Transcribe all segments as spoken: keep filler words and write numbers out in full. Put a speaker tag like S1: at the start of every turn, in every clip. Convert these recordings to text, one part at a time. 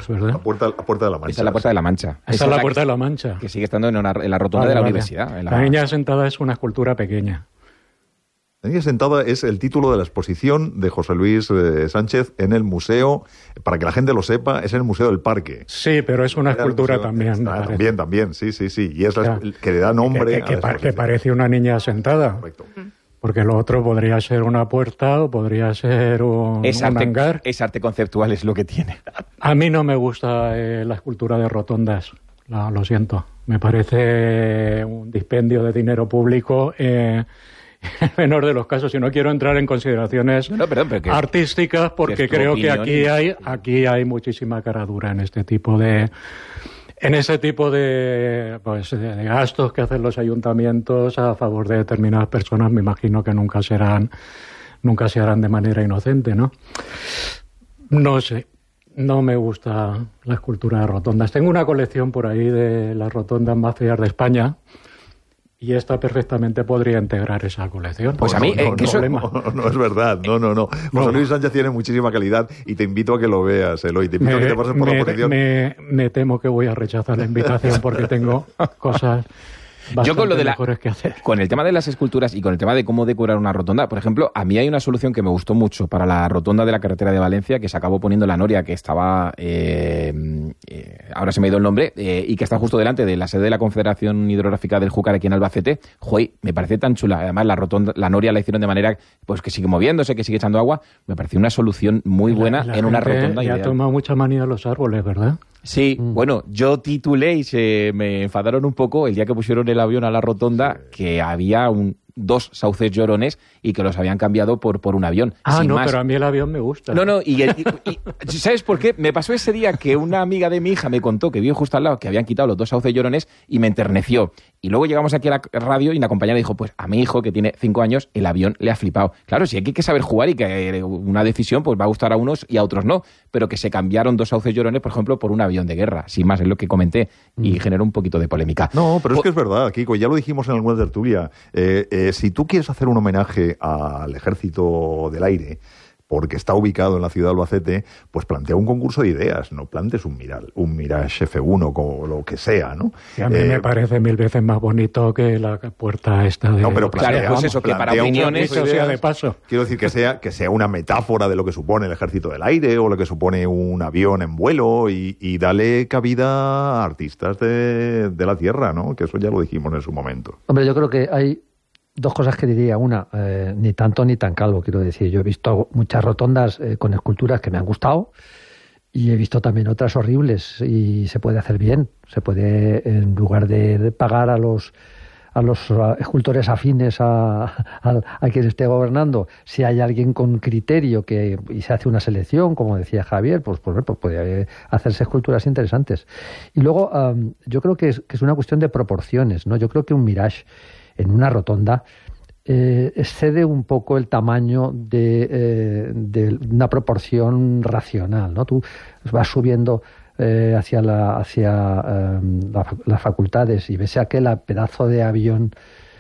S1: ¿verdad?
S2: La puerta, la puerta de la Mancha.
S3: Esa es la Puerta de la Mancha.
S1: Esa, Esa es la Puerta de la Mancha.
S3: Que sigue estando en, una, en la rotonda
S1: vale,
S3: de la
S1: vale.
S3: universidad. En la...
S1: la niña sentada es una escultura pequeña.
S2: La niña sentada es el título de la exposición de José Luis eh, Sánchez en el museo, para que la gente lo sepa, es en el Museo del Parque.
S1: Sí, pero es una escultura museo, también.
S2: Está, también, también, sí, sí, sí. Y es la o sea, que le da nombre
S1: que, que,
S2: a la
S1: que, que parece una niña sentada.
S2: Correcto.
S1: Porque lo otro podría ser una puerta o podría ser un,
S3: es
S1: un
S3: arte,
S1: hangar.
S3: Es arte conceptual, es lo que tiene.
S1: A mí no me gusta eh, la escultura de rotondas, lo, lo siento. Me parece un dispendio de dinero público... Eh, en el menor de los casos, y no quiero entrar en consideraciones
S3: no, perdón, pero que,
S1: artísticas, porque que creo que aquí hay aquí hay muchísima caradura en este tipo de en ese tipo de pues de gastos que hacen los ayuntamientos a favor de determinadas personas. Me imagino que nunca serán nunca se harán de manera inocente, ¿no? No sé. No me gusta la escultura de rotondas. Tengo una colección por ahí de las rotondas más feas de España. Y esta perfectamente podría integrar esa colección.
S3: Pues a mí,
S2: no,
S3: eh,
S2: no,
S3: que
S2: no,
S3: eso...
S2: no, no es verdad, no, no, no. José no. Luis Sánchez tiene muchísima calidad y te invito a que lo veas, Eloy. Te invito
S1: me,
S2: a que te pases por
S1: me,
S2: la posición.
S1: Me, me temo que voy a rechazar la invitación porque tengo cosas bastante
S3: Yo con lo de la,
S1: mejores que hacer.
S3: Con el tema de las esculturas y con el tema de cómo decorar una rotonda, por ejemplo, a mí hay una solución que me gustó mucho para la rotonda de la carretera de Valencia, que se acabó poniendo la noria, que estaba, eh, eh, ahora se me ha ido el nombre, eh, y que está justo delante de la sede de la Confederación Hidrográfica del Júcar aquí en Albacete. Joder, me parece tan chula. Además, la rotonda, la noria la hicieron de manera pues que sigue moviéndose, que sigue echando agua. Me pareció una solución muy buena
S1: la, la
S3: en una rotonda
S1: ya
S3: ideal.
S1: ha tomado mucha manía a los árboles, ¿verdad?
S3: Sí,
S1: mm.
S3: bueno, yo titulé y se me enfadaron un poco el día que pusieron el avión a la rotonda, sí. que había un, dos sauces llorones y que los habían cambiado por, por un avión.
S1: Ah,
S3: sin
S1: no,
S3: más.
S1: pero a mí el avión me gusta.
S3: No, no, y, el, y, y ¿sabes por qué? Me pasó ese día que una amiga de mi hija me contó que vio justo al lado que habían quitado los dos sauces llorones y me enterneció. Y luego llegamos aquí a la radio y una compañera dijo, pues a mi hijo, que tiene cinco años, el avión le ha flipado. Claro, sí, hay que saber jugar y que una decisión pues va a gustar a unos y a otros no, pero que se cambiaron dos sauces llorones, por ejemplo, por un avión de guerra. Sin más, es lo que comenté y mm. generó un poquito de polémica.
S2: No, pero es que es verdad, Kiko, ya lo dijimos en alguna tertulia. Eh, eh, si tú quieres hacer un homenaje al Ejército del Aire, porque está ubicado en la ciudad de Albacete, pues plantea un concurso de ideas, no plantes un Mirage, un Mirage F uno, como lo que sea, ¿no?
S1: Sí, a mí eh, me parece mil veces más bonito que la puerta esta de...
S2: No, pero plantea,
S3: claro, pues eso, que para opiniones...
S1: Eso sea de paso.
S2: Quiero decir que sea, que sea una metáfora de lo que supone el Ejército del Aire o lo que supone un avión en vuelo y, y dale cabida a artistas de, de la tierra, ¿no? Que eso ya lo dijimos en su momento.
S4: Hombre, yo creo que hay... Dos cosas que diría. Una, eh, ni tanto ni tan calvo, quiero decir. Yo he visto muchas rotondas eh, con esculturas que me han gustado y he visto también otras horribles y se puede hacer bien. Se puede, en lugar de pagar a los a los escultores afines a, a, a quien esté gobernando, si hay alguien con criterio que y se hace una selección, como decía Javier, pues, pues, pues puede hacerse esculturas interesantes. Y luego, um, yo creo que es, que es una cuestión de proporciones, ¿no? Yo creo que un Mirage en una rotonda eh, excede un poco el tamaño de, eh, de una proporción racional, ¿no? Tú vas subiendo eh, hacia, la, hacia eh, la, las facultades y ves aquel pedazo de avión,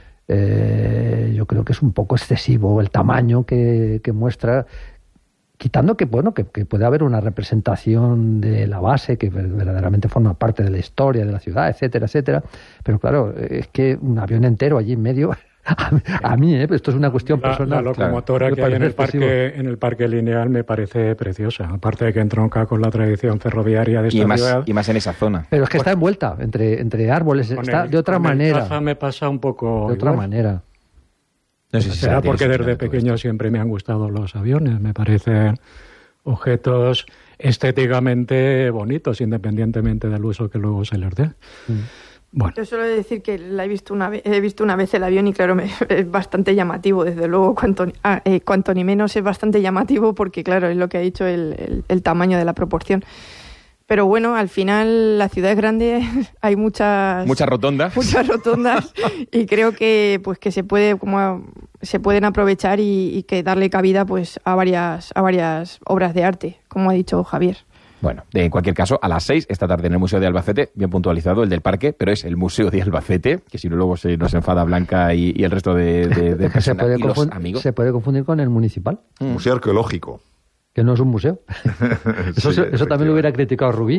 S4: eh, yo creo que es un poco excesivo el tamaño que, que muestra, quitando que bueno que, que puede haber una representación de la base que verdaderamente forma parte de la historia de la ciudad, etcétera, etcétera, pero claro, es que un avión entero allí en medio, a, a mí, ¿eh? Esto es una cuestión
S1: la,
S4: personal.
S1: La locomotora claro, que hay en el parque en el parque lineal me parece preciosa, aparte de que entronca con la tradición ferroviaria de esta
S3: y más,
S1: ciudad.
S3: Y más en esa zona.
S4: Pero es que está envuelta entre, entre árboles,
S1: con
S4: está
S1: el,
S4: de otra
S1: con
S4: manera.
S1: El Caza me pasa un poco
S4: de otra
S1: igual.
S4: manera.
S3: No sé si
S1: será porque desde pequeño siempre me han gustado los aviones, me parecen objetos estéticamente bonitos, independientemente del uso que luego se les dé. Mm. Bueno.
S5: Yo suelo decir que la he visto una vez, he visto una vez el avión y claro, me, es bastante llamativo, desde luego, cuanto, ah, eh, cuanto ni menos es bastante llamativo porque claro, es lo que ha dicho el, el, el tamaño de la proporción. Pero bueno, al final la ciudad es grande, hay muchas
S3: muchas rotondas,
S5: muchas rotondas y creo que pues que se puede como se pueden aprovechar y, y que darle cabida pues a varias a varias obras de arte, como ha dicho Javier.
S3: Bueno, en cualquier caso, a las seis esta tarde en el Museo de Albacete, bien puntualizado, el del parque, pero es el Museo de Albacete, que si no luego se nos enfada Blanca y, y el resto de, de, de personas
S4: se puede
S3: y los
S4: confund-
S3: amigos.
S4: Se puede confundir con el municipal.
S2: Mm. Museo arqueológico.
S4: Que no es un museo. Eso,
S2: sí,
S4: eso también lo hubiera criticado Rubí.